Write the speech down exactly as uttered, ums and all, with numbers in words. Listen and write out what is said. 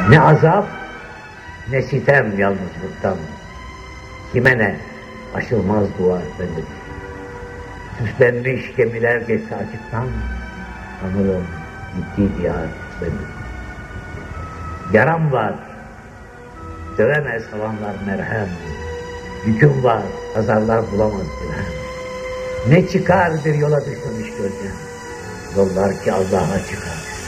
Ne azap, ne sitem yalnızlıktan. Kime ne, aşılmaz duvar bendim. Süslenmiş gemiler geçse açıktan, sanırım gitti diyar bendim. Yaram var, dövemez havanlar merhem. Yüküm var, pazarlar bulamaz dirhem. Ne çıkar bir yola düşmemiş gölgem. Yollar ki Allah'a çıkar.